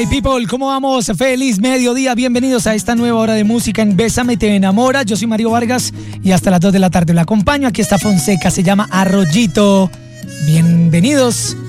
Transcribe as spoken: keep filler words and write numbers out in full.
Hey people, ¿cómo vamos? Feliz mediodía, bienvenidos a esta nueva hora de música en Bésame Te Enamora. Yo soy Mario Vargas y hasta las dos de la tarde lo acompaño. Aquí está Fonseca, se llama Arroyito. Bienvenidos